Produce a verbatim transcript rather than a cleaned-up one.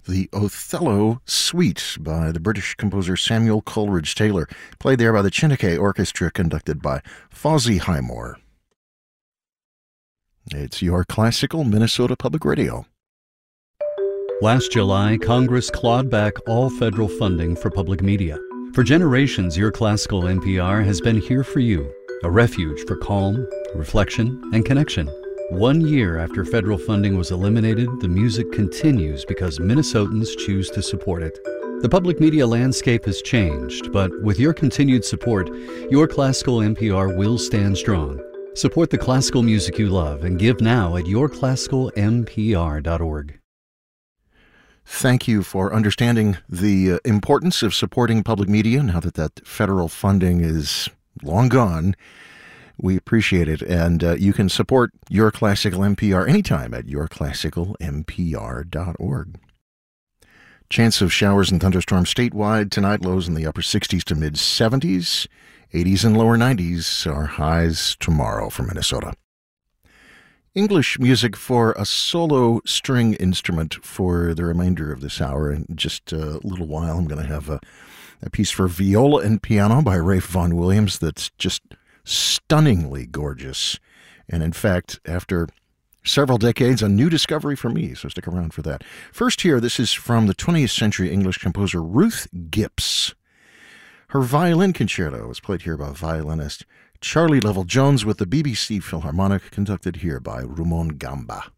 the Othello Suite by the British composer Samuel Coleridge Taylor, played there by the Chineke Orchestra, conducted by Fozzie Highmore. It's your classical Minnesota Public Radio. Last July, Congress clawed back all federal funding for public media. For generations, Your Classical N P R has been here for you, a refuge for calm, reflection, and connection. One year after federal funding was eliminated, the music continues because Minnesotans choose to support it. The public media landscape has changed, but with your continued support, Your Classical N P R will stand strong. Support the classical music you love and give now at your classical m p r dot org. Thank you for understanding the uh, importance of supporting public media now that that federal funding is long gone. We appreciate it, and uh, you can support Your Classical N P R anytime at your classical m p r dot org. Chance of showers and thunderstorms statewide tonight, lows in the upper sixties to mid seventies, eighties and lower nineties are highs tomorrow for Minnesota. English music for a solo string instrument for the remainder of this hour. In just a little while, I'm going to have a, a piece for viola and piano by Rafe Vaughan Williams that's just stunningly gorgeous, and in fact, after several decades, a new discovery for me, so stick around for that. First here, this is from the twentieth century English composer Ruth Gipps. Her violin concerto was played here by violinist Charlie Lovell-Jones with the B B C Philharmonic, conducted here by Rumon Gamba.